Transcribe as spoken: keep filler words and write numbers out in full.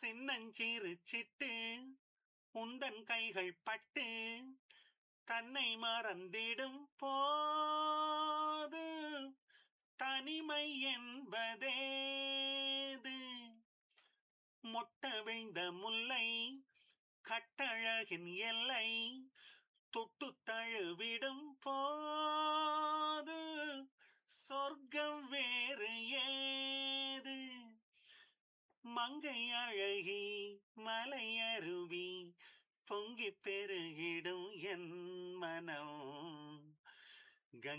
சின்னஞ்சிறு சிட்டு உந்தன் கைகள் பட்டு தன்னை மறந்திடும் போது தனிமை என்பதேது மொட்ட வைந்த முல்லை கட்டழகின் எல்லை தொட்டு தழுவிடும் போது சொர்க்கம் வேறு ஏது மங்கை அழகி மலையருவி பொங்கி பெருகிடும் என் மனம்